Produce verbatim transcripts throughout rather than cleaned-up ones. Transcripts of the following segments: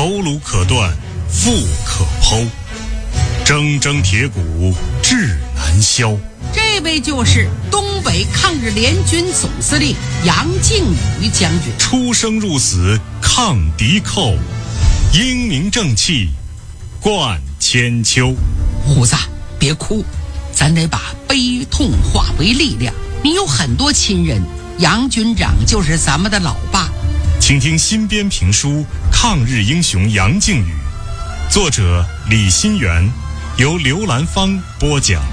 头颅可断，腹可剖，铮铮铁骨，志难消。 这位就是东北抗日联军总司令杨靖宇将军， 出生入死抗敌寇，英明正气贯千秋。 虎子，别哭，咱得把悲痛化为力量。你有很多亲人，杨军长就是咱们的老爸。 请听新编评书《抗日英雄杨靖宇》，作者李新元，由刘兰芳播讲。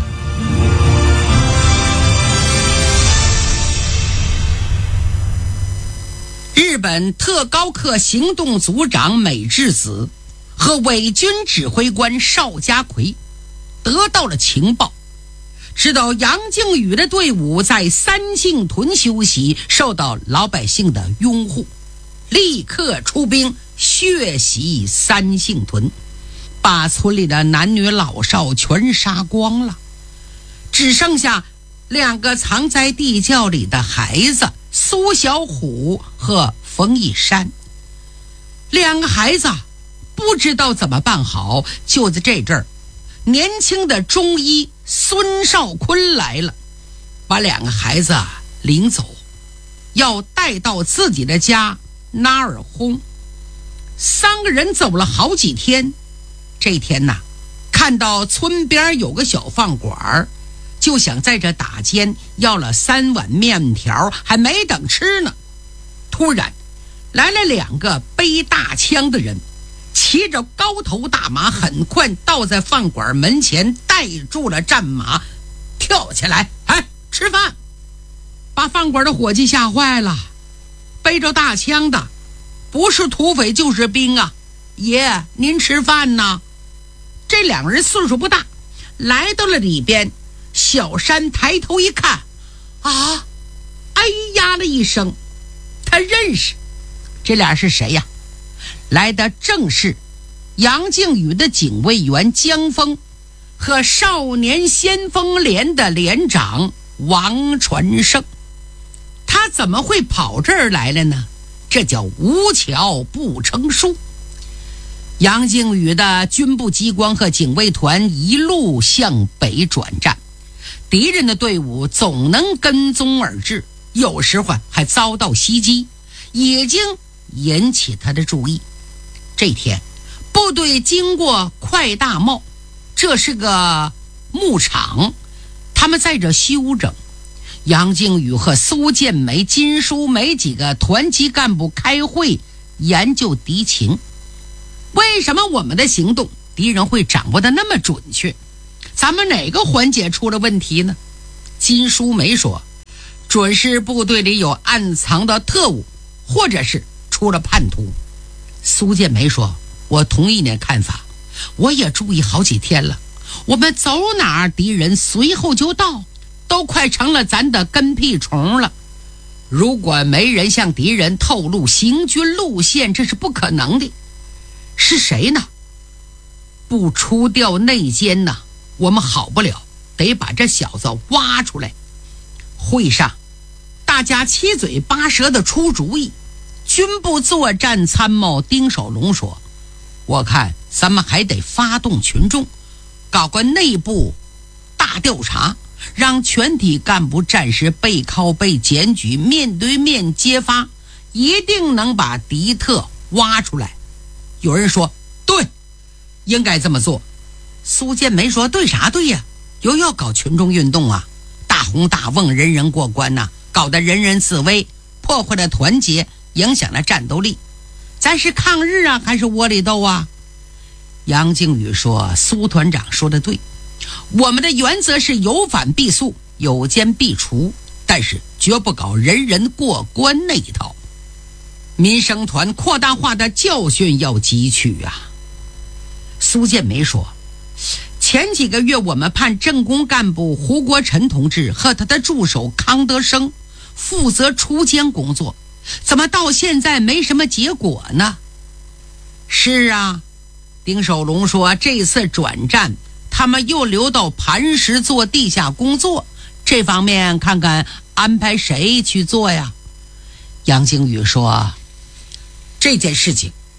日本特高课行动组长美智子和伪军指挥官邵家奎得到了情报，知道杨靖宇的队伍在三星屯休息，受到老百姓的拥护，立刻出兵血洗三星屯，把村里的男女老少全杀光了，只剩下两个藏在地窖里的孩子苏小虎和冯一山。两个孩子不知道怎么办好，就在这阵儿，年轻的中医孙少坤来了，把两个孩子领走，要带到自己的家纳尔轰。三个人走了好几天，这天呐，看到村边有个小饭馆，就想在这打尖，要了三碗面条，还没等吃呢，突然来了两个背大枪的人，骑着高头大马，很快到在饭馆门前，带住了战马，跳起来，哎，吃饭！把饭馆的伙计吓坏了，背着大枪的不是土匪就是兵啊！爷，您吃饭呢？这两个人岁数不大，来到了里边，小山抬头一看，啊，哎呀了一声，他认识这俩是谁呀？来的正是杨靖宇的警卫员江峰和少年先锋连的连长王传胜。他怎么会跑这儿来了呢？这叫无巧不成书。杨靖宇的军部机关和警卫团一路向北转战，敌人的队伍总能跟踪而至，有时候还遭到袭击，已经引起他的注意。这天部队经过快大茂，这是个牧场，他们在这休整。杨靖宇和苏建梅、金书梅几个团级干部开会研究敌情。为什么我们的行动敌人会掌握的那么准确？咱们哪个环节出了问题呢？金书梅说，准是部队里有暗藏的特务，或者是出了叛徒。苏建梅说，我同意你的看法，我也注意好几天了，我们走哪儿敌人随后就到，都快成了咱的跟屁虫了。如果没人向敌人透露行军路线，这是不可能的。是谁呢？不除掉内奸呢，我们好不了，得把这小子挖出来。会上大家七嘴八舌的出主意。军部作战参谋丁守龙说，我看咱们还得发动群众，搞个内部大调查，让全体干部战士背靠背检举，面对面揭发，一定能把敌特挖出来。有人说，对，应该这么做。苏建梅说，对啥对呀？又要搞群众运动啊，大红大瓮，人人过关呐、啊，搞得人人自危，破坏了团结，影响了战斗力。咱是抗日啊，还是窝里斗啊？杨靖宇说，苏团长说的对，我们的原则是有反必肃，有奸必除，但是绝不搞人人过关那一套。民生团扩大化的教训要汲取啊。苏建梅说，前几个月我们派政工干部胡国臣同志和他的助手康德生负责锄奸工作，怎么到现在没什么结果呢？是啊，丁守龙说，这次转战他们又留到磐石做地下工作，这方面看看安排谁去做呀。杨靖宇说，这件事情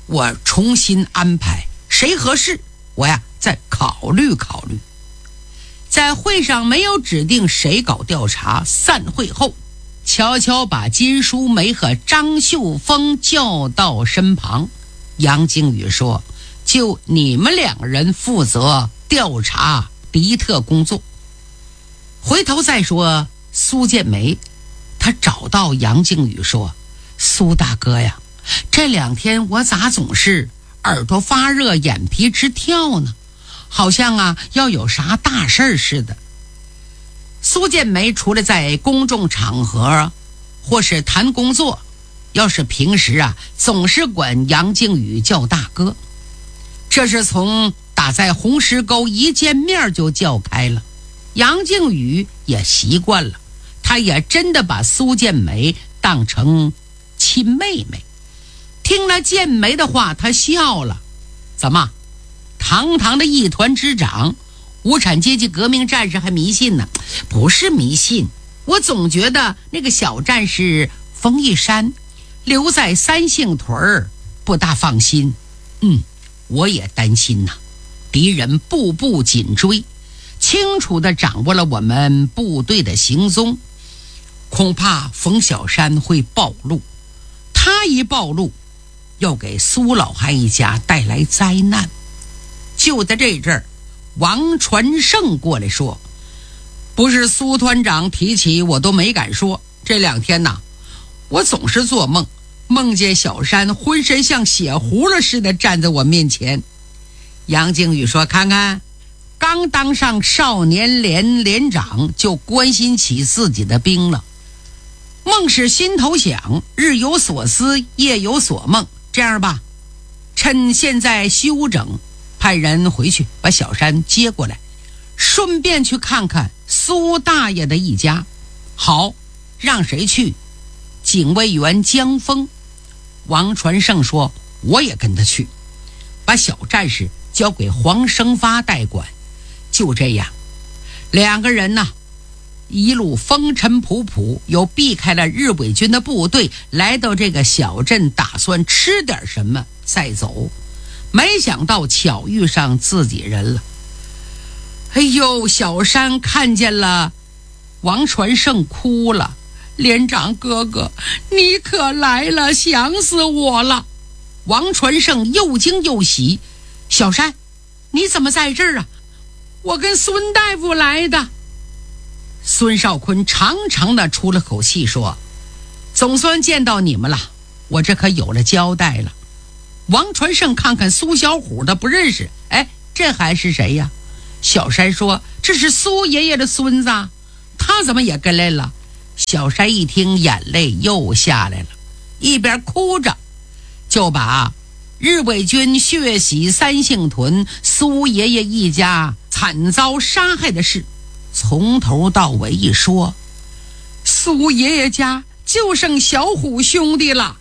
我重新安排，谁合适，我呀再考虑考虑。在会上没有指定谁搞调查，散会后悄悄把金淑梅和张秀峰叫到身旁。杨靖宇说，就你们两个人负责调查敌特工作。回头再说苏建梅，他找到杨靖宇说，苏大哥呀，这两天我咋总是耳朵发热，眼皮直跳呢，好像啊要有啥大事似的。苏建梅除了在公众场合或是谈工作，要是平时啊总是管杨靖宇叫大哥，这是从打在红石沟一见面就叫开了。杨靖宇也习惯了，他也真的把苏建梅当成亲妹妹。听了建梅的话，他笑了，怎么堂堂的一团之长，无产阶级革命战士还迷信呢？不是迷信，我总觉得那个小战士冯一山留在三星屯儿不大放心。嗯，我也担心呐，敌人步步紧追，清楚地掌握了我们部队的行踪，恐怕冯小山会暴露。他一暴露，要给苏老汉一家带来灾难。就在这阵儿，王传胜过来说，不是苏团长提起我都没敢说，这两天呐，我总是做梦，梦见小山浑身像血糊了似的站在我面前。杨靖宇说，看看刚当上少年连连长就关心起自己的兵了，梦是心头想，日有所思夜有所梦。这样吧，趁现在休整，派人回去把小山接过来，顺便去看看苏大爷的一家。好，让谁去？警卫员江峰。王传胜说，我也跟他去，把小战士交给黄生发代管。就这样，两个人呢一路风尘仆仆，又避开了日伪军的部队，来到这个小镇，打算吃点什么再走。没想到巧遇上自己人了。哎呦，小山看见了王传胜哭了，连长哥哥，你可来了，想死我了。王传胜又惊又喜，小山，你怎么在这儿啊？我跟孙大夫来的。孙少坤长长的出了口气说，总算见到你们了，我这可有了交代了。王传胜看看苏小虎的不认识，哎，这还是谁呀？小山说，这是苏爷爷的孙子，他怎么也跟来了？小山一听，眼泪又下来了，一边哭着就把日伪军血洗三星屯苏爷爷一家惨遭杀害的事从头到尾一说。苏爷爷家就剩小虎兄弟了。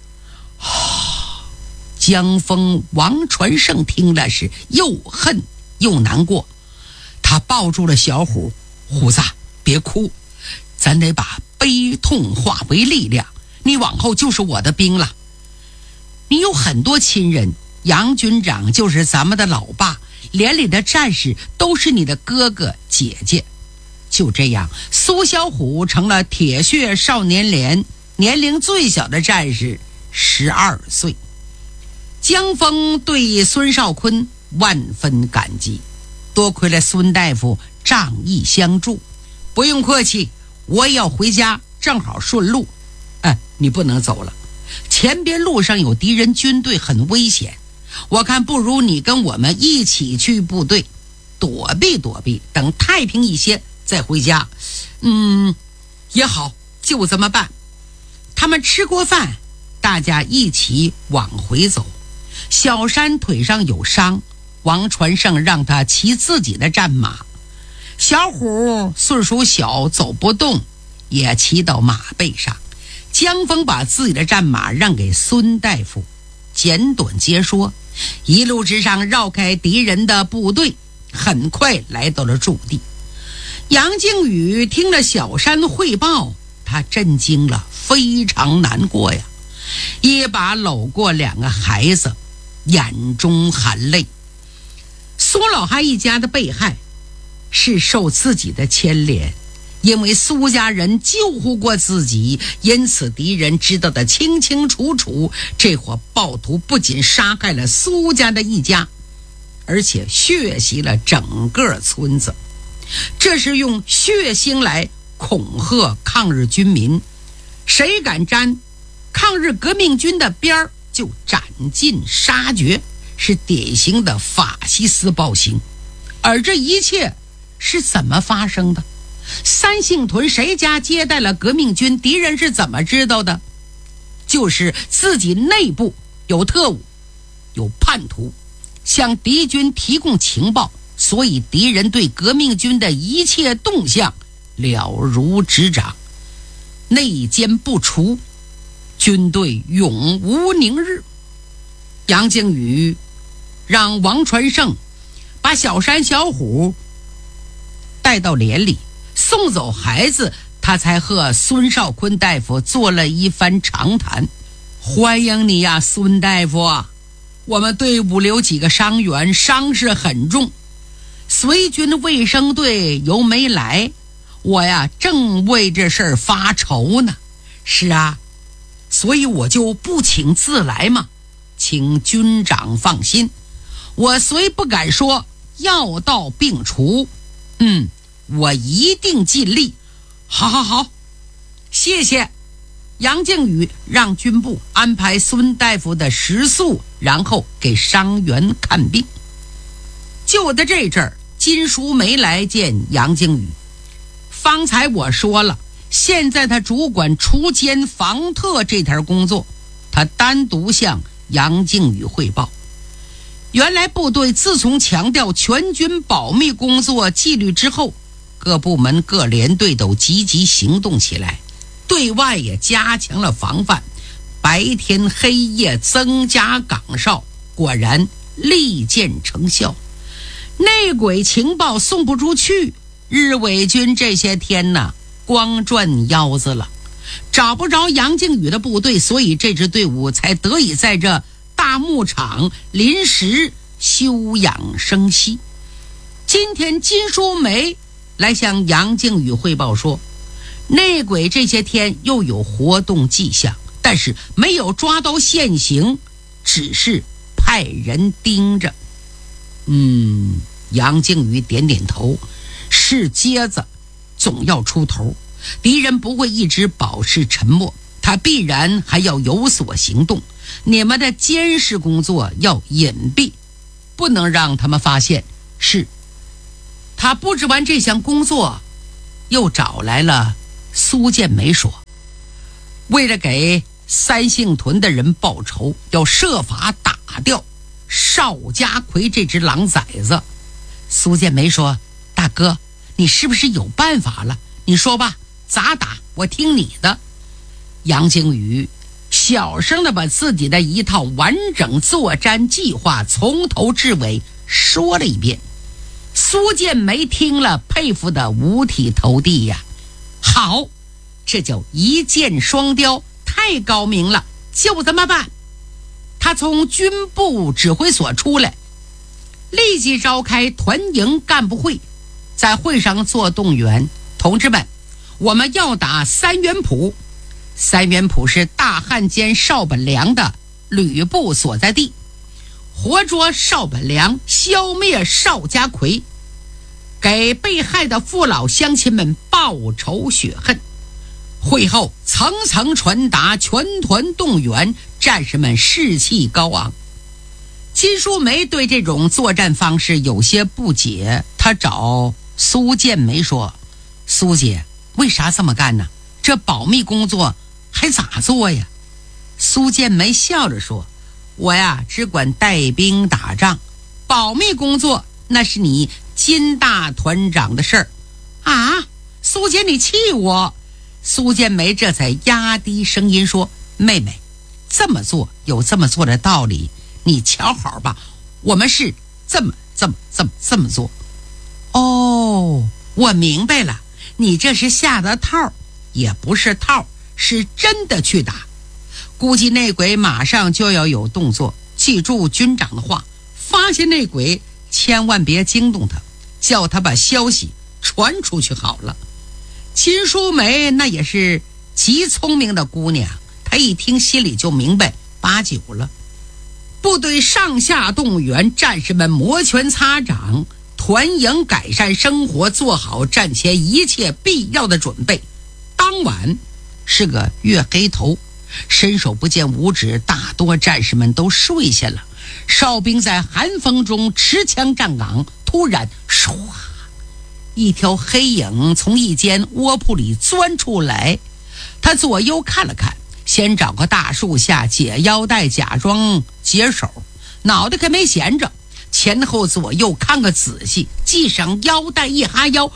江峰、王传胜听了是又恨又难过，他抱住了小虎，虎子别哭，咱得把悲痛化为力量，你往后就是我的兵了。你有很多亲人，杨军长就是咱们的老爸，连里的战士都是你的哥哥姐姐。就这样，苏小虎成了铁血少年连年龄最小的战士，十二岁。江峰对孙少坤万分感激，多亏了孙大夫仗义相助。不用客气，我也要回家，正好顺路。哎，你不能走了，前边路上有敌人军队，很危险，我看不如你跟我们一起去部队躲避躲避，等太平一些再回家。嗯，也好，就这么办。他们吃过饭，大家一起往回走。小山腿上有伤，王传胜让他骑自己的战马。小虎岁数小，走不动，也骑到马背上。江峰把自己的战马让给孙大夫，简短截说，一路之上绕开敌人的部队，很快来到了驻地。杨靖宇听了小山汇报，他震惊了，非常难过呀，一把搂过两个孩子， 眼中含泪。苏老汉一家的被害是受自己的牵连，因为苏家人救护过自己，因此敌人知道的清清楚楚。这伙暴徒不仅杀害了苏家的一家，而且血洗了整个村子，这是用血腥来恐吓抗日军民，谁敢沾抗日革命军的边儿就斩尽杀绝，是典型的法西斯暴行。而这一切是怎么发生的？三星屯谁家接待了革命军？敌人是怎么知道的？就是自己内部有特务，有叛徒向敌军提供情报，所以敌人对革命军的一切动向了如指掌，内奸不除，军队永无宁日。杨靖宇让王传胜把小山小虎带到连里送走孩子，他才和孙少坤大夫做了一番长谈。欢迎你呀，孙大夫，我们队伍里有几个伤员，伤势很重，随军卫生队又没来，我呀正为这事儿发愁呢。是啊，所以我就不请自来嘛，请军长放心，我虽不敢说药到病除，嗯，我一定尽力。好好好，谢谢。杨靖宇让军部安排孙大夫的食宿，然后给伤员看病。就在这阵儿，金淑梅来见杨靖宇。方才我说了，现在他主管除奸防特这条工作，他单独向杨靖宇汇报。原来部队自从强调全军保密工作纪律之后，各部门各连队都积极行动起来，对外也加强了防范，白天黑夜增加岗哨，果然立见成效。内鬼情报送不出去，日伪军这些天呢光转腰子了，找不着杨靖宇的部队，所以这支队伍才得以在这大牧场临时休养生息。今天金淑梅来向杨靖宇汇报说，内鬼这些天又有活动迹象，但是没有抓到现行，只是派人盯着。嗯，杨靖宇点点头，是疖子总要出头，敌人不会一直保持沉默，他必然还要有所行动。你们的监视工作要隐蔽，不能让他们发现。是。他布置完这项工作，又找来了苏建梅说，为了给三星屯的人报仇，要设法打掉邵家奎这只狼崽子。苏建梅说，大哥，你是不是有办法了？你说吧，咋打？我听你的。杨靖宇小声地把自己的一套完整作战计划从头至尾说了一遍。苏建梅听了，佩服得五体投地呀！好，这叫一箭双雕，太高明了，就这么办。他从军部指挥所出来，立即召开团营干部会，在会上做动员。同志们，我们要打三元浦。三元浦是大汉奸邵本良的旅部所在地，活捉邵本良，消灭邵家奎，给被害的父老乡亲们报仇雪恨。会后层层传达，全团动员，战士们士气高昂。金淑梅对这种作战方式有些不解，她找苏建梅说，苏姐，为啥这么干呢？这保密工作还咋做呀？苏建梅笑着说，我呀只管带兵打仗，保密工作那是你金大团长的事儿啊。苏姐，你气我。苏建梅这才压低声音说，妹妹，这么做有这么做的道理，你瞧好吧，我们是这么这么这么这么做。哦，我明白了，你这是下的套，也不是套，是真的去打。估计内鬼马上就要有动作， 记住军长的话，发现内鬼千万别惊动他，叫他把消息传出去好了。秦淑梅那也是极聪明的姑娘，她一听心里就明白八九了。部队上下动员，战士们摩拳擦掌，团营改善生活，做好战前一切必要的准备。当晚是个月黑头，伸手不见五指，大多战士们都睡下了。哨兵在寒风中持枪站岗，突然唰，一条黑影从一间窝铺里钻出来。他左右看了看，先找个大树下解腰带，假装解手，脑袋可没闲着，前后左右看个仔细，系上腰带，一哈腰，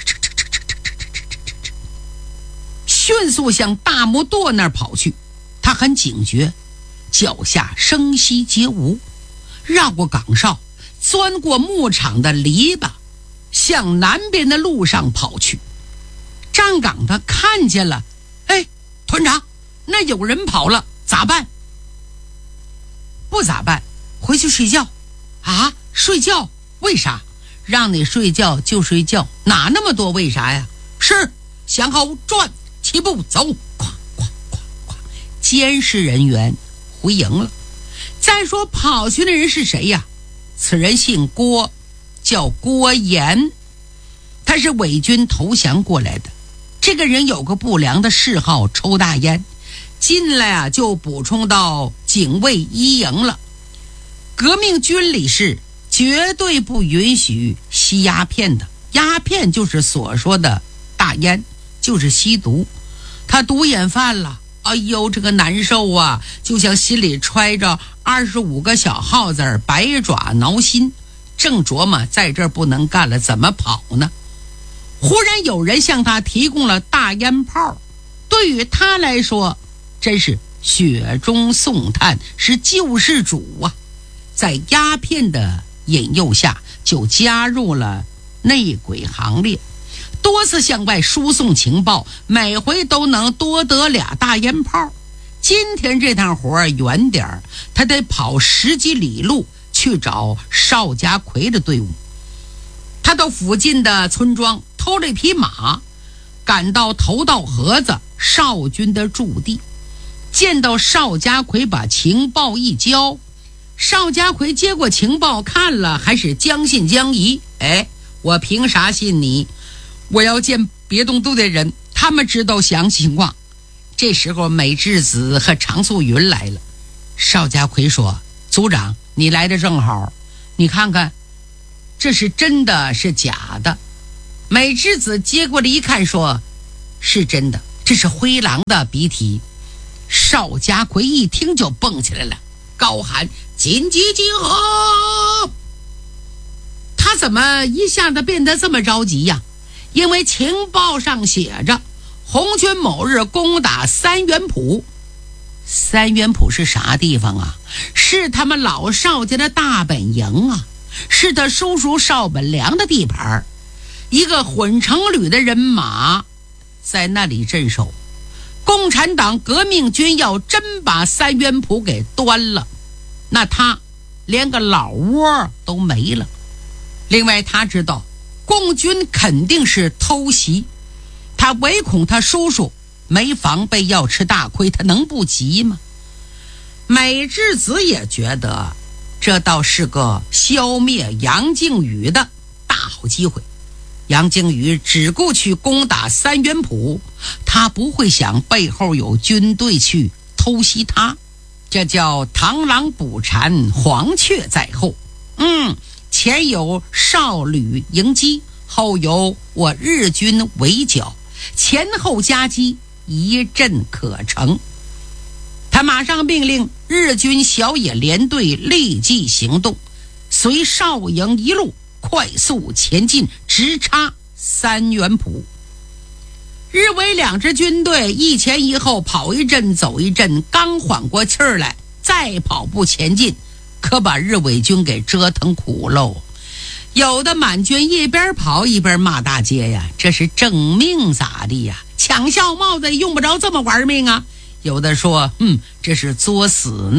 迅速向大木垛那儿跑去。他很警觉，脚下声息皆无，绕过岗哨，钻过牧场的篱笆，向南边的路上跑去。站岗的看见了，哎，团长，那有人跑了，咋办？不咋办，回去睡觉。啊，睡觉？为啥？让你睡觉就睡觉，哪那么多为啥呀？是，向后转，起步走，咵咵咵咵，监视人员回营了。再说跑去的人是谁呀？此人姓郭，叫郭岩，他是伪军投降过来的。这个人有个不良的嗜好，抽大烟，进来啊就补充到警卫一营了。革命军里是绝对不允许吸鸦片的，鸦片就是所说的大烟，就是吸毒。他毒瘾犯了，哎呦，这个难受啊，就像心里揣着二十五个小耗子，百爪挠心，正琢磨在这儿不能干了，怎么跑呢？忽然有人向他提供了大烟炮，对于他来说真是雪中送炭，是救世主啊。在鸦片的引诱下，就加入了内鬼行列，多次向外输送情报，每回都能多得俩大烟炮。今天这趟活远点儿，他得跑十几里路去找邵家奎的队伍。他到附近的村庄偷了一匹马，赶到头道河子邵军的驻地，见到邵家奎，把情报一交。邵家奎接过情报看了，还是将信将疑。哎，我凭啥信你？我要见别动队的人，他们知道详细情况。这时候美智子和常素云来了。邵家奎说，组长，你来的正好，你看看这是真的是假的。美智子接过来一看，说是真的，这是灰狼的鼻涕。邵家奎一听就蹦起来了，高喊紧急集合。他怎么一下子变得这么着急呀？因为情报上写着红军某日攻打三元铺。三元铺是啥地方啊？是他们老邵家的大本营啊，是他叔叔邵本良的地盘。一个混成旅的人马在那里镇守，共产党革命军要真把三元铺给端了，那他连个老窝都没了。另外他知道共军肯定是偷袭，他唯恐他叔叔没防备要吃大亏，他能不急吗？美智子也觉得这倒是个消灭杨靖宇的大好机会。杨靖宇只顾去攻打三元铺，他不会想背后有军队去偷袭他，这叫螳螂捕蝉，黄雀在后。嗯，前有少旅迎击，后有我日军围剿，前后夹击，一阵可成。他马上命令日军小野联队立即行动，随少营一路快速前进，直插三元铺。日伪两支军队一前一后跑一阵走一阵，刚缓过气儿来，再跑步前进，可把日伪军给折腾苦喽。有的满军一边跑一边骂大街呀，这是正命咋的呀？抢校帽子用不着这么玩命啊！有的说，嗯，这是作死呢，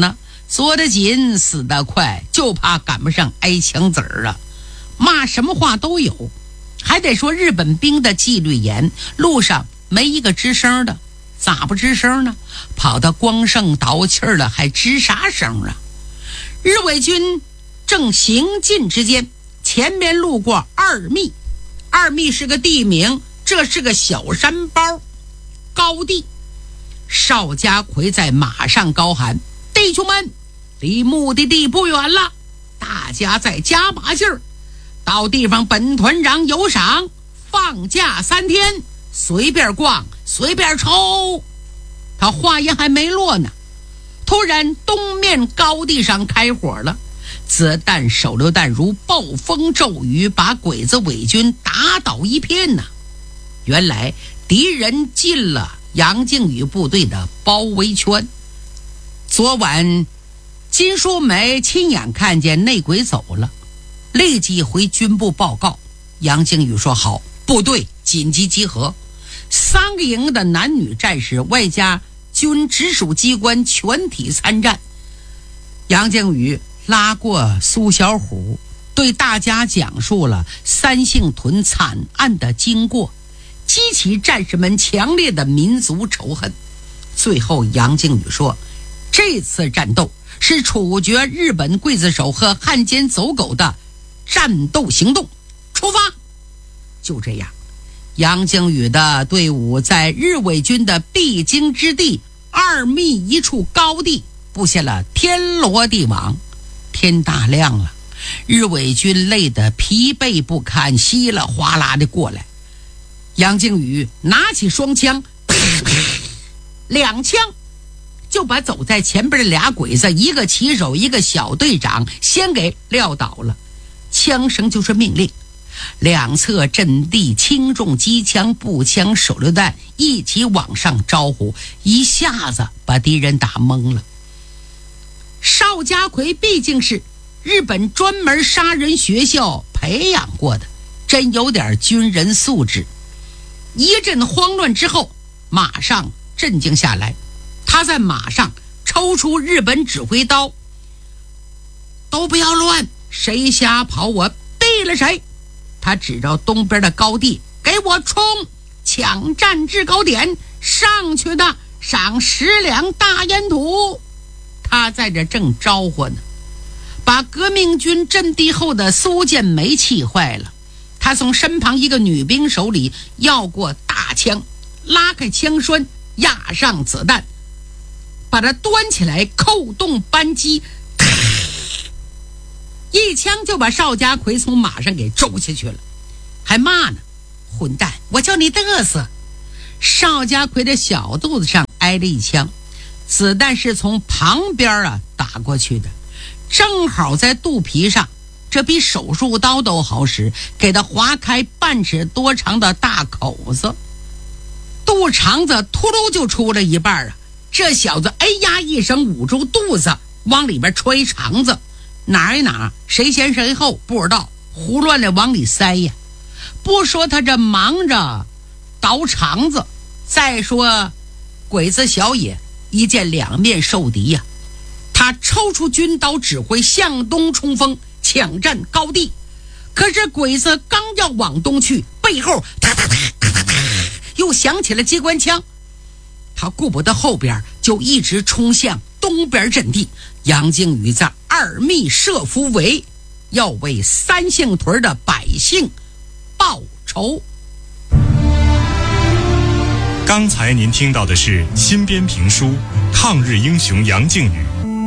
做得紧，死得快，就怕赶不上挨枪子儿啊！骂什么话都有，还得说日本兵的纪律严，路上没一个吱声的。咋不吱声呢？跑到光胜倒气儿了，还吱啥声啊？日伪军正行进之间，前面路过二密，二密是个地名，这是个小山包高地。邵家奎在马上高喊：弟兄们，离目的地不远了，大家再加把劲儿，到地方本团长有赏，放假三天，随便逛随便抽。他话音还没落呢，突然东面高地上开火了，子弹手榴弹如暴风骤雨，把鬼子伪军打倒一片呐。原来敌人进了杨靖宇部队的包围圈。昨晚金淑梅亲眼看见内鬼走了，立即回军部报告。杨靖宇说好，部队紧急集合，三个营的男女战士外加军直属机关全体参战。杨靖宇拉过苏小虎，对大家讲述了三星屯惨案的经过，激起战士们强烈的民族仇恨。最后杨靖宇说，这次战斗是处决日本刽子手和汉奸走狗的战斗行动，出发。就这样，杨靖宇的队伍在日伪军的必经之地二密一处高地布下了天罗地网。天大亮了，日伪军累得疲惫不堪，稀里哗啦的过来。杨靖宇拿起双枪，两枪就把走在前边的俩鬼子，一个骑手一个小队长，先给撂倒了。枪声就是命令，两侧阵地轻重机枪步枪手榴弹一起往上招呼，一下子把敌人打懵了。邵家奎毕竟是日本专门杀人学校培养过的，真有点军人素质。一阵慌乱之后，马上镇静下来，他在马上抽出日本指挥刀，都不要乱，谁瞎跑我毙了谁。他指着东边的高地，给我冲，抢占制高点，上去的赏十两大烟土。他在这正招呼呢，把革命军阵地后的苏建梅气坏了。他从身旁一个女兵手里要过大枪，拉开枪栓，压上子弹，把它端起来，扣动扳机，一枪就把邵家奎从马上给周下去了，还骂呢：混蛋，我叫你嘚瑟。邵家奎的小肚子上挨了一枪，子弹是从旁边啊打过去的，正好在肚皮上，这比手术刀都好使，给他划开半尺多长的大口子，肚肠子突噜就出了一半啊！这小子哎呀一声捂住肚子，往里边揣肠子，哪一哪谁先谁后不知道，胡乱的往里塞呀。不说他这忙着倒肠子，再说鬼子小野一见两面受敌呀、啊，他抽出军刀指挥向东冲锋，抢占高地。可是鬼子刚要往东去，背后哒哒哒哒哒哒又响起了机关枪，他顾不得后边，就一直冲向东边阵地。杨靖宇在二密设伏围，要为三星屯的百姓报仇。 刚才您听到的是新编评书《抗日英雄杨靖宇》。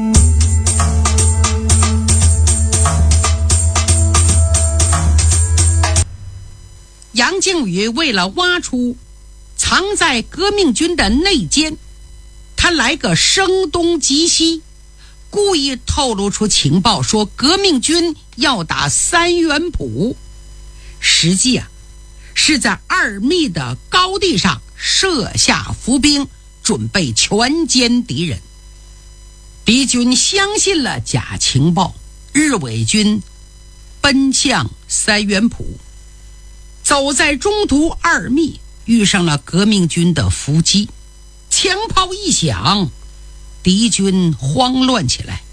杨靖宇为了挖出藏在革命军的内奸，他来个声东击西，故意透露出情报，说革命军要打三元浦，实际啊是在二密的高地上设下伏兵，准备全歼敌人。敌军相信了假情报，日伪军奔向三元浦，走在中途二密遇上了革命军的伏击，枪炮一响，敌军慌乱起来，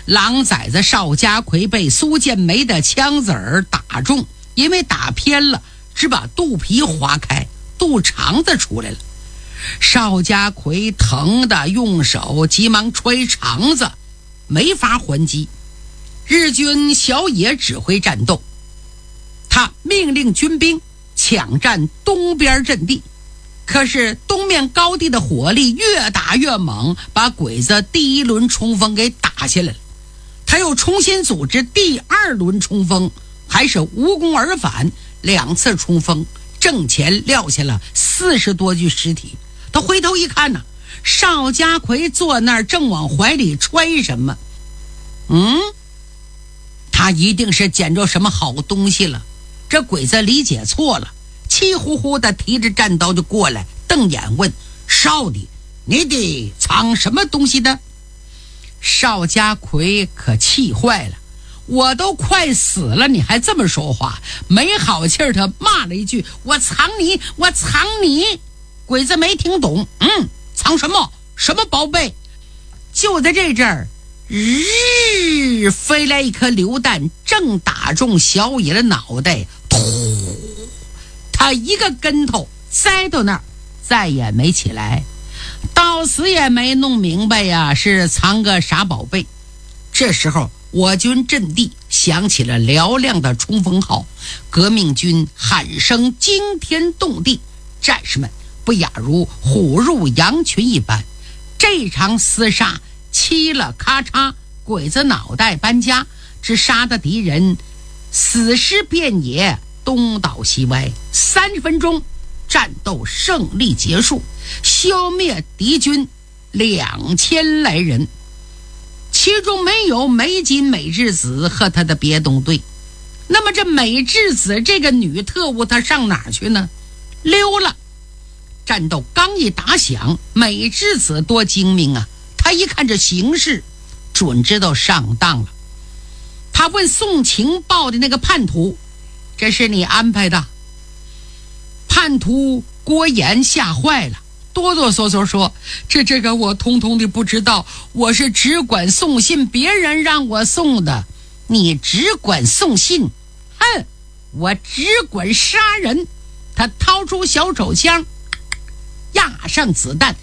狼崽子邵家奎被苏建梅的枪子儿打中，因为打偏了，只把肚皮划开，肚肠子出来了。邵家奎疼得用手急忙捶肠子，没法还击。日军小野指挥战斗，他命令军兵抢占东边阵地，可是东面高地的火力越打越猛，把鬼子第一轮冲锋给打下来了。他又重新组织第二轮冲锋，还是无功而返。两次冲锋正前撂下了四十多具尸体。他回头一看呢、啊，邵家奎坐那儿正往怀里揣什么。嗯，他一定是捡着什么好东西了。这鬼子理解错了，气呼呼的提着战刀就过来，瞪眼问：少弟，你得藏什么东西的？邵家奎可气坏了，我都快死了，你还这么说话？没好气儿，他骂了一句：我藏你，我藏你！鬼子没听懂，嗯，藏什么？什么宝贝？就在这阵儿，日飞来一颗榴弹，正打中小野的脑袋，突，他一个跟头栽到那儿，再也没起来。到死也没弄明白呀，是藏个啥宝贝。这时候我军阵地响起了嘹亮的冲锋号，革命军喊声惊天动地，战士们不亚如虎入羊群一般。这场厮杀嘁了咔嚓，鬼子脑袋搬家，只杀的敌人死尸遍野，东倒西歪。三十分钟，战斗胜利结束，消灭敌军两千来人，其中没有梅津美智子和他的别动队。那么这美智子这个女特务她上哪儿去呢？溜了。战斗刚一打响，美智子多精明啊，她一看这形势，准知道上当了。他问送情报的那个叛徒：这是你安排的？叛徒郭岩吓坏了，哆哆嗦嗦说：这这个我通通的不知道，我是只管送信，别人让我送的。你只管送信？哼，我只管杀人。他掏出小手枪，压上子弹，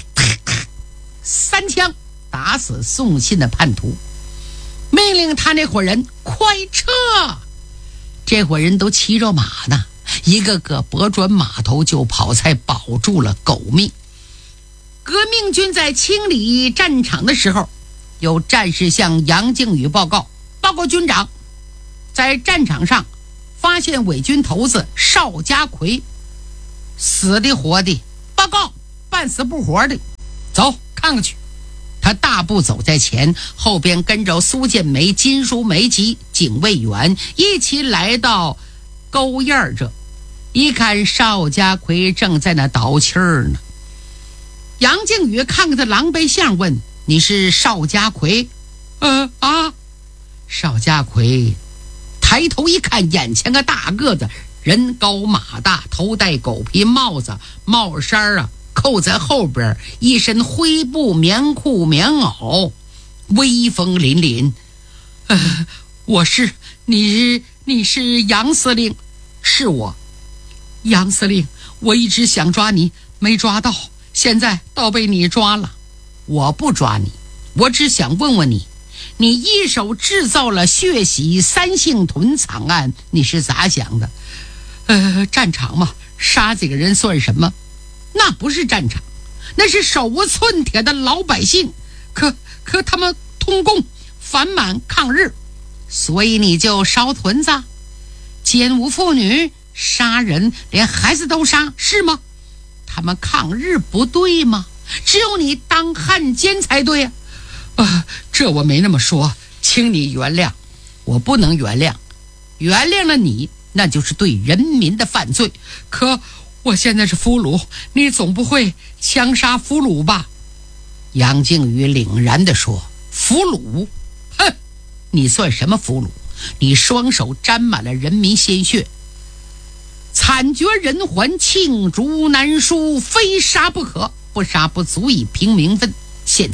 三枪打死送信的叛徒，命令他那伙人快撤。这伙人都骑着马呢，一个个拨转马头就跑，才保住了狗命。革命军在清理战场的时候，有战士向杨靖宇报告：报告军长，在战场上发现伪军头子邵家奎，死的活的。报告，半死不活的。走，看看去。他大步走在前，后边跟着苏建梅、金书梅及警卫员一起来到沟沿这，一看邵家奎正在那倒气儿呢。杨靖宇看看他狼狈相，问：你是邵家奎？呃啊，邵家奎抬头一看，眼前个大个子，人高马大，头戴狗皮帽子，帽衫啊扣在后边，一身灰布棉裤棉袄，威风凛凛。呃，我是你你是杨司令？是我。杨司令，我一直想抓你，没抓到，现在倒被你抓了。我不抓你，我只想问问你，你一手制造了血洗三星屯惨案，你是咋想的？呃，战场嘛，杀几个人算什么？那不是战场，那是手无寸铁的老百姓。可可他们通共反满抗日，所以你就烧屯子，奸污妇女，杀人，连孩子都杀，是吗？他们抗日不对吗？只有你当汉奸才对啊！啊，这我没那么说，请你原谅。我不能原谅，原谅了你，那就是对人民的犯罪。可我现在是俘虏，你总不会枪杀俘虏吧？杨靖宇凛然地说：俘虏？哼，你算什么俘虏？你双手沾满了人民鲜血，惨绝人寰，罄竹难书，非杀不可，不杀不足以平民愤。现在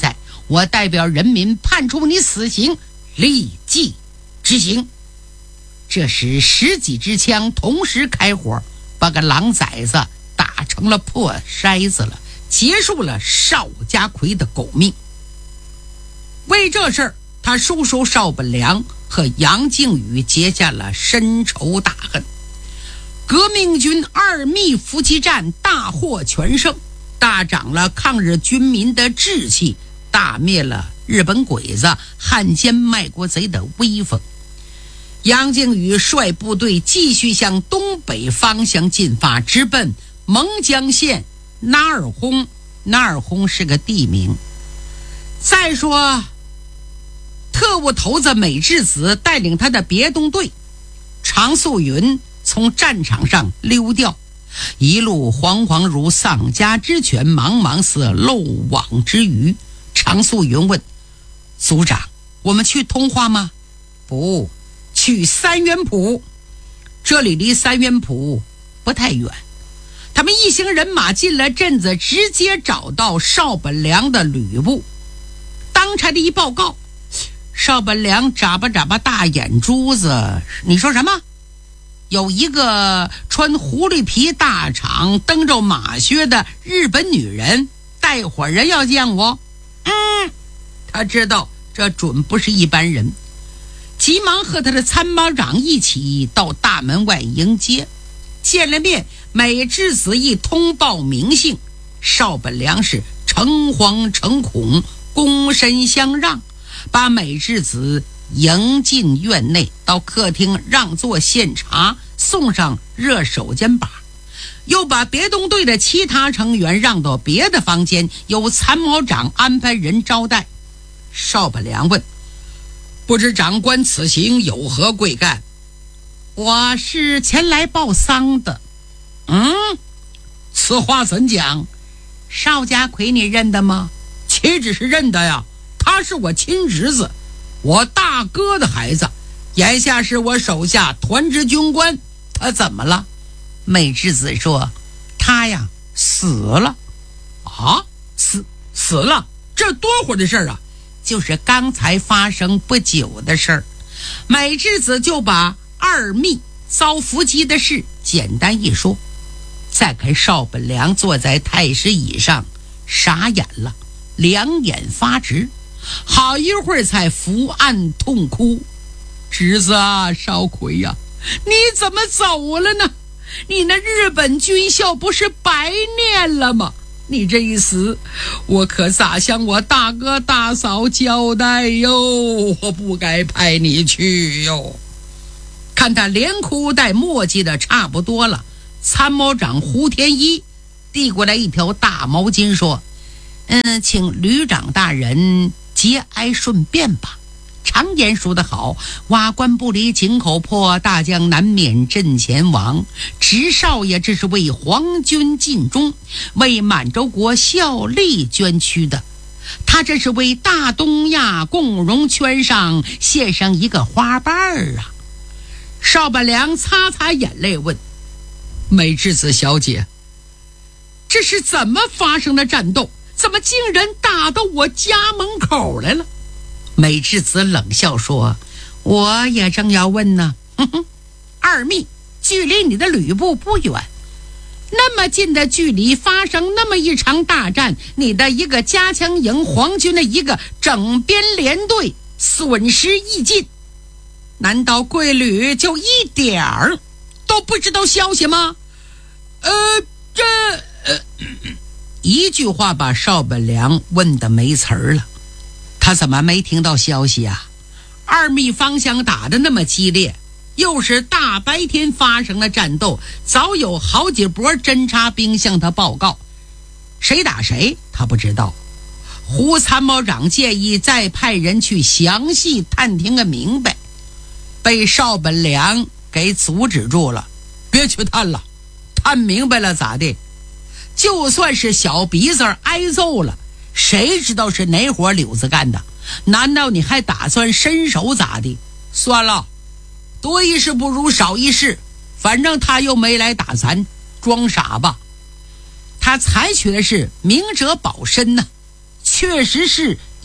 我代表人民判处你死刑，立即执行。这时十几支枪同时开火，把个狼崽子打成了破筛子了，结束了邵家奎的狗命。为这事儿，他叔叔邵本良和杨靖宇结下了深仇大恨。革命军二密伏击战大获全胜，大涨了抗日军民的志气，大灭了日本鬼子汉奸卖国贼的威风。杨靖宇率部队继续向东北方向进发，直奔蒙江县纳尔轰。纳尔轰是个地名。再说特务头子美智子带领他的别动队常素云从战场上溜掉，一路惶惶如丧家之犬，茫茫似漏网之鱼。常素云问组长，我们去通化吗？不，去三元浦，这里离三元浦不太远。他们一行人马进了镇子，直接找到邵本良的旅部。当差的一报告，邵本良眨巴眨巴大眼珠子，你说什么？有一个穿狐狸皮大氅蹬着马靴的日本女人带伙人要见我。嗯，他知道这准不是一般人，急忙和他的参谋长一起到大门外迎接。见了面，美智子一通报名姓，邵本良是诚惶诚恐，躬身相让，把美智子迎进院内，到客厅让座献茶，送上热手煎把，又把别动队的其他成员让到别的房间，由参谋长安排人招待。邵本良问，不知长官此行有何贵干？我是前来报丧的。嗯，此话怎讲？邵家奎你认得吗？岂止是认得呀，他是我亲侄子，我大哥的孩子，眼下是我手下团职军官。他怎么了？美智子说，他呀死了。啊，死死了？这多会儿的事儿啊？就是刚才发生不久的事儿。美智子就把二密遭伏击的事简单一说。再看邵本良坐在太师椅上，傻眼了，两眼发直，好一会儿才伏案痛哭。侄子啊，邵奎呀、啊，你怎么走了呢？你那日本军校不是白念了吗？你这一死，我可咋向我大哥大嫂交代哟？我不该派你去哟。看他连哭带墨迹的差不多了，参谋长胡天一递过来一条大毛巾说，嗯，请旅长大人节哀顺变吧。常言说得好，瓦官不离井口破，大将难免阵前亡。直少爷这是为皇军尽忠，为满洲国效力捐躯的，他这是为大东亚共荣圈上献上一个花瓣儿啊。邵本良擦擦眼泪问，美智子小姐，这是怎么发生的战斗？怎么竟然打到我家门口来了？美智子冷笑说，我也正要问呢。哼哼，二密距离你的旅部不远，那么近的距离发生那么一场大战，你的一个加强营，皇军的一个整编连队损失益尽，难道贵旅就一点儿都不知道消息吗？呃，这呃，一句话把邵本良问得没词儿了。他怎么没听到消息啊？二密方向打得那么激烈，又是大白天发生了战斗，早有好几波侦察兵向他报告，谁打谁他不知道。胡参谋长建议再派人去详细探听个明白，被邵本良给阻止住了。别去探了，探明白了咋的？就算是小鼻子挨揍了，谁知道是哪伙柳子干的？难道你还打算伸手咋的？算了，多一事不如少一事，反正他又没来打咱，装傻吧。他采取的是明哲保身呢、啊，确实是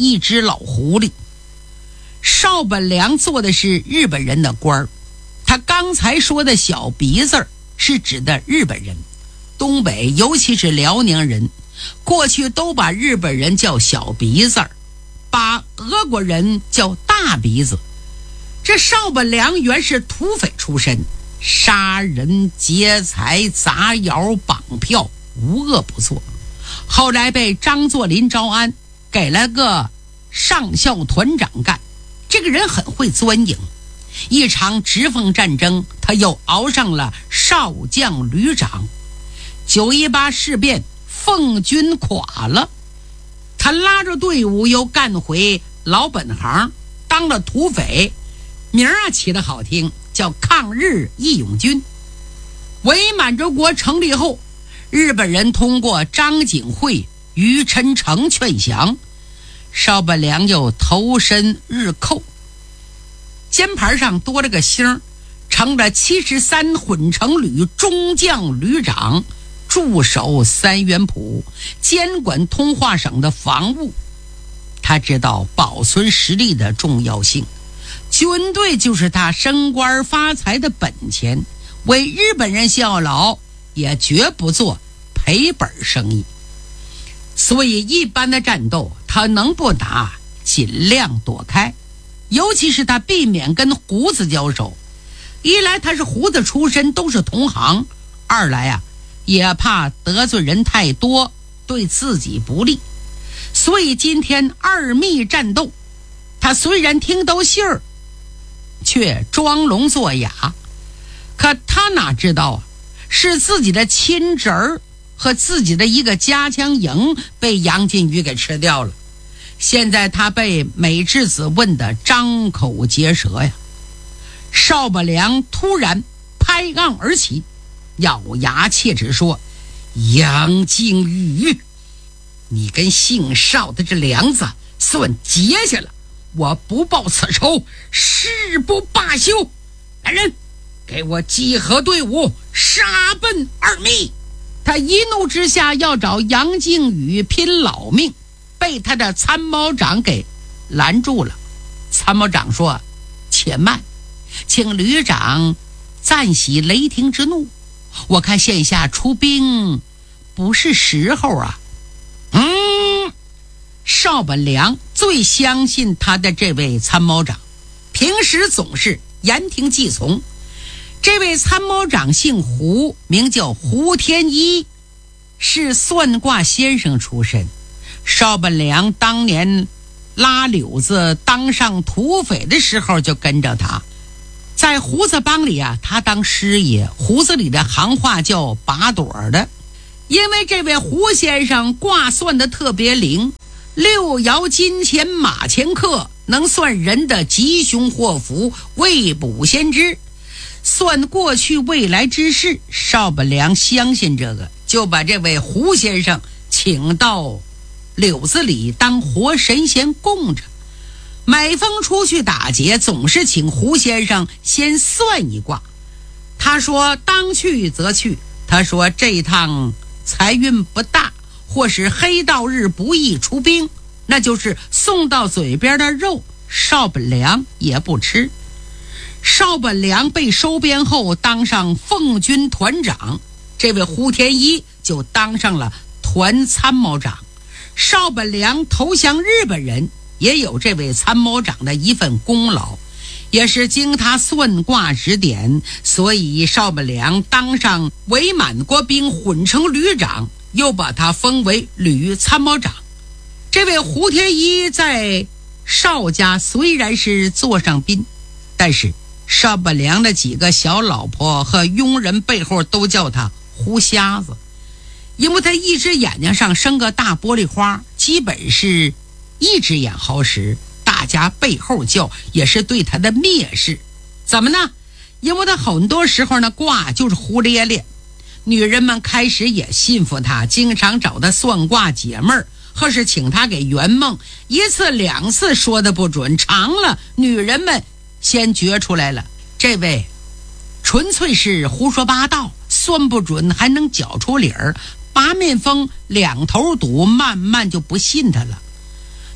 一只老狐狸。邵本良做的是日本人的官儿，他刚才说的小鼻子是指的日本人，东北尤其是辽宁人过去都把日本人叫小鼻子，把俄国人叫大鼻子。这邵本良原是土匪出身，杀人劫财砸窑绑票无恶不作，后来被张作霖招安，给了个上校团长干。这个人很会钻营，一场直奉战争他又熬上了少将旅长。九一八事变奉军垮了，他拉着队伍又干回老本行，当了土匪，名儿啊起得好听，叫抗日义勇军。伪满洲国成立后，日本人通过张景惠、于琛成劝降，邵本良就投身日寇，肩牌上多了个星，成了七十三混成旅中将旅长，驻守三元浦，监管通化省的防务。他知道保存实力的重要性，军队就是他升官发财的本钱，为日本人效劳也绝不做赔本生意。所以一般的战斗他能不打尽量躲开，尤其是他避免跟胡子交手，一来他是胡子出身，都是同行，二来啊也怕得罪人太多，对自己不利。所以今天二密战斗，他虽然听到信儿，却装聋作哑。可他哪知道啊，是自己的亲侄儿和自己的一个加强营被杨靖宇给吃掉了。现在他被美智子问得张口结舌呀。邵本良突然拍案而起，咬牙切齿说：杨靖宇，你跟姓邵的这梁子算结下了，我不报此仇誓不罢休。来人，给我集合队伍，杀奔二密。他一怒之下要找杨靖宇拼老命，被他的参谋长给拦住了。参谋长说：且慢，请旅长暂息雷霆之怒，我看现下出兵不是时候啊。嗯，邵本良最相信他的这位参谋长，平时总是言听计从。这位参谋长姓胡，名叫胡天一，是算卦先生出身。邵本良当年拉柳子当上土匪的时候就跟着他，在胡子帮里啊，他当师爷，胡子里的行话叫把朵的。因为这位胡先生卦算得特别灵，六爻金钱马前克，能算人的吉凶祸福，未卜先知，算过去未来之事。邵本良相信这个，就把这位胡先生请到柳子里当活神仙供着。每逢出去打劫，总是请胡先生先算一卦。他说当去则去，他说这一趟财运不大，或是黑道日不易出兵，那就是送到嘴边的肉，邵本良也不吃。邵本良被收编后当上奉军团长，这位胡天一就当上了团参谋长。邵本良投降日本人也有这位参谋长的一份功劳，也是经他算卦指点，所以邵本良当上伪满国兵混成旅长，又把他封为旅参谋长。这位胡天一在邵家虽然是座上宾，但是邵本良的几个小老婆和佣人背后都叫他胡瞎子，因为他一只眼睛上生个大玻璃花，基本是一只眼好使，大家背后叫也是对他的蔑视。怎么呢？因为他很多时候呢卦就是胡咧咧，女人们开始也信服他，经常找他算卦解闷儿，或是请他给圆梦，一次两次说的不准，长了女人们先觉出来了，这位纯粹是胡说八道，算不准还能搅出理儿，八面风两头堵，慢慢就不信他了。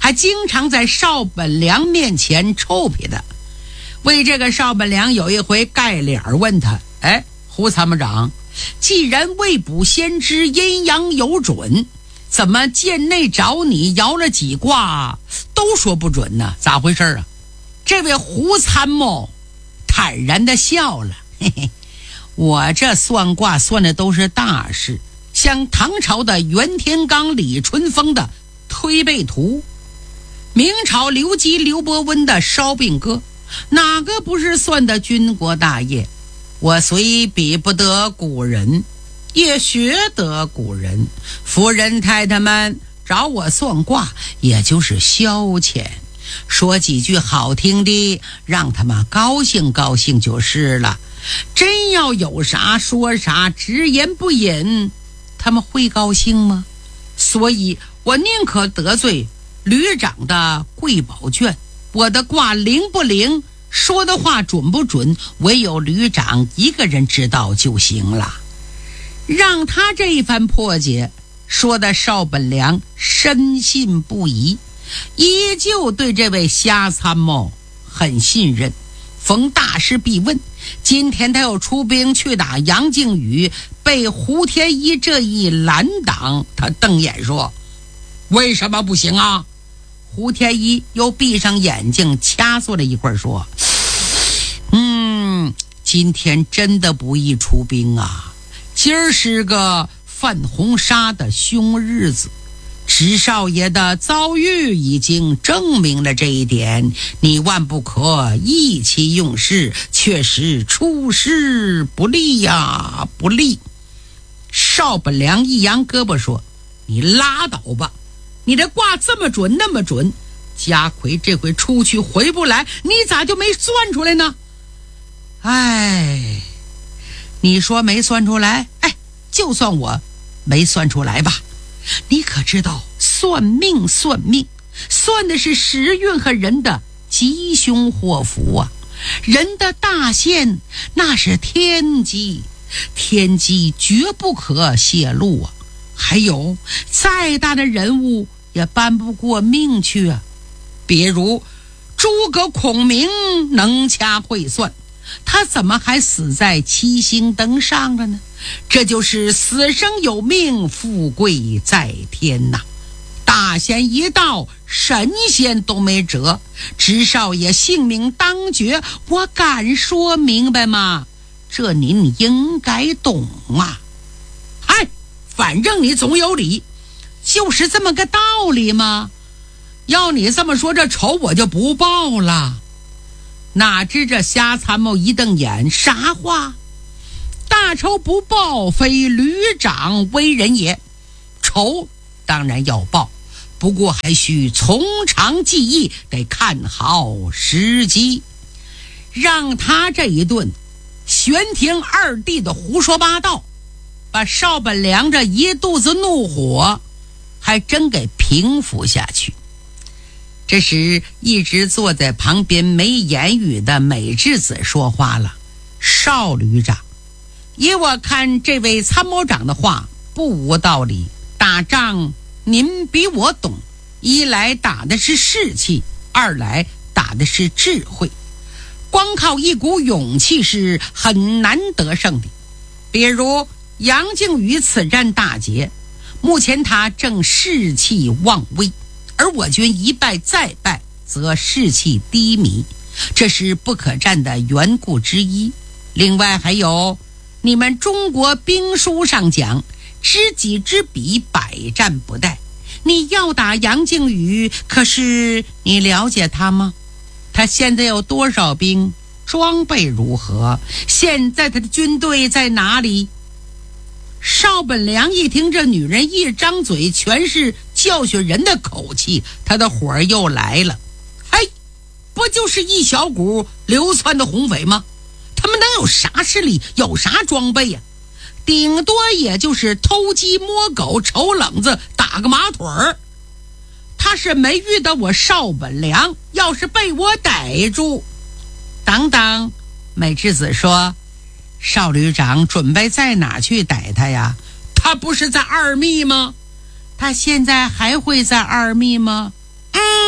还经常在邵本良面前臭屁他。为这个邵本良有一回盖脸问他：哎，胡参谋长，既然未卜先知，阴阳有准，怎么剑内找你摇了几卦都说不准呢？咋回事啊？这位胡参谋坦然地笑了，嘿嘿，我这算卦算的都是大事，像唐朝的袁天罡、李淳风的推背图，明朝刘基、刘伯温的烧饼歌，哪个不是算的军国大业？我虽比不得古人，也学得古人。夫人太太们找我算卦，也就是消遣，说几句好听的，让他们高兴高兴就是了。真要有啥说啥，直言不隐，他们会高兴吗？所以我宁可得罪旅长的贵宝卷，我的卦灵不灵，说的话准不准，唯有旅长一个人知道就行了。让他这一番破解，说的邵本良深信不疑，依旧对这位瞎参谋很信任，逢大事必问。今天他又出兵去打杨靖宇，被胡天一这一拦挡，他瞪眼说：为什么不行啊？胡天一又闭上眼睛掐缩了一会儿说：嗯，今天真的不宜出兵啊，今儿是个犯红纱的凶日子，直少爷的遭遇已经证明了这一点，你万不可意气用事，确实出师不利呀，不利。邵本良一扬胳膊说：你拉倒吧，你这卦这么准那么准，家奎这回出去回不来，你咋就没算出来呢？哎，你说没算出来，哎，就算我没算出来吧。你可知道算命算命算的是时运和人的吉凶祸福啊，人的大限那是天机，天机绝不可泄露啊。还有再大的人物也搬不过命去啊，比如诸葛孔明能掐会算，他怎么还死在七星灯上了呢？这就是死生有命，富贵在天呐。大限一到，神仙都没辙，知少爷性命当绝，我敢说明白吗？这您应该懂啊。哎，反正你总有理，就是这么个道理嘛。要你这么说，这仇我就不报了。哪知这瞎参谋一瞪眼，啥话？大仇不报，非旅长为人也。仇当然要报，不过还需从长计议，得看好时机。让他这一顿玄庭二弟的胡说八道，把邵本良这一肚子怒火还真给平复下去。这时一直坐在旁边没言语的美智子说话了：邵旅长，依我看这位参谋长的话不无道理，打仗您比我懂，一来打的是士气，二来打的是智慧，光靠一股勇气是很难得胜的。比如杨靖宇此战大捷，目前他正士气旺微，而我军一败再败则士气低迷，这是不可战的缘故之一。另外还有你们中国兵书上讲，知己知彼，百战不殆。你要打杨靖宇，可是你了解他吗？他现在有多少兵，装备如何，现在他的军队在哪里？邵本良一听这女人一张嘴全是教训人的口气，他的火又来了。嘿，不就是一小股流窜的红匪吗？他们能有啥实力，有啥装备呀、啊？顶多也就是偷鸡摸狗，瞅冷子，打个马腿儿。他是没遇到我邵本良，要是被我逮住……等等，美智子说，邵旅长准备在哪去逮他呀？他不是在二密吗？他现在还会在二密吗？嗯，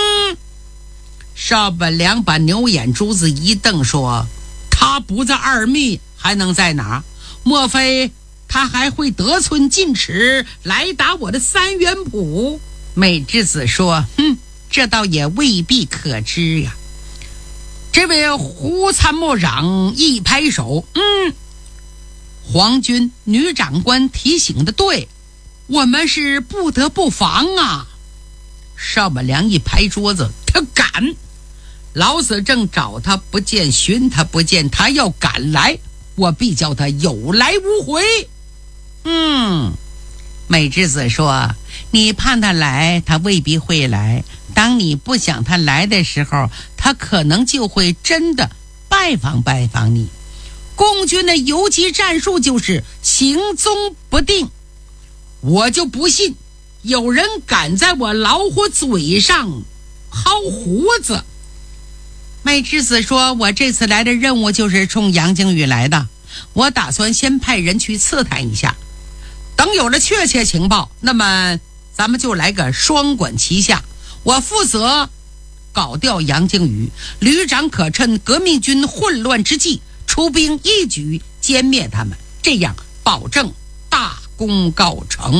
邵本良把牛眼珠子一瞪，说：“他不在二密，还能在哪？莫非他还会得寸进尺来打我的三元谱？”美智子说：“哼，这倒也未必可知呀。”这位胡参谋长一拍手：“嗯，皇军女长官提醒的对，我们是不得不防啊。”邵本良一拍桌子：“他敢！老子正找他不见，寻他不见，他要敢来，我必叫他有来无回。”嗯，美智子说：“你盼他来，他未必会来。当你不想他来的时候，他可能就会真的拜访拜访你。共军的游击战术就是行踪不定，我就不信有人敢在我老虎嘴上薅胡子。”美智子说：“我这次来的任务就是冲杨靖宇来的，我打算先派人去刺探一下，等有了确切情报，那么咱们就来个双管齐下。我负责搞掉杨靖宇，旅长可趁革命军混乱之际出兵一举歼灭他们，这样保证大功告成。”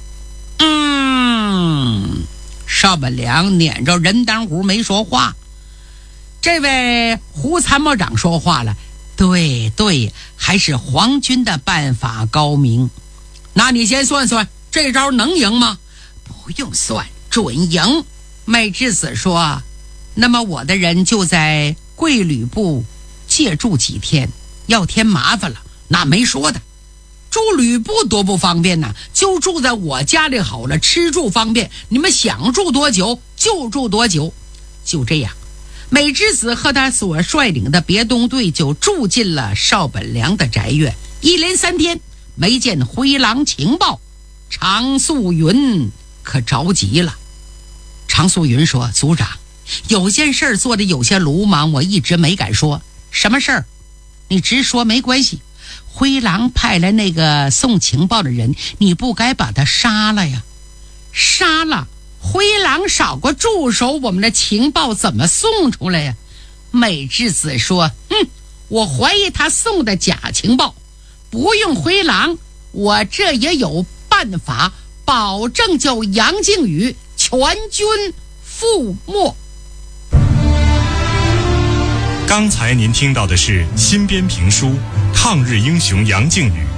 嗯，邵本良撵着人当胡没说话。这位胡参谋长说话了：“对对，还是皇军的办法高明。那你先算算，这招能赢吗？”“不用算，准赢。”美智子说：“那么我的人就在贵旅部借住几天，要添麻烦了。那没说的，住旅部多不方便呐，就住在我家里好了，吃住方便，你们想住多久就住多久。”就这样，美智子和他所率领的别动队就住进了邵本良的宅院，一连三天没见灰狼情报。常素云可着急了。常素云说：“组长，有件事做的有些鲁莽，我一直没敢说。什么事儿？你直说没关系。灰狼派来那个送情报的人，你不该把他杀了呀。”“杀了？灰狼少过驻守我们的情报，怎么送出来呀？”美智子说：“哼，我怀疑他送的假情报，不用灰狼，我这也有办法，保证叫杨靖宇全军覆没。” 刚才您听到的是新编评书《抗日英雄杨靖宇》，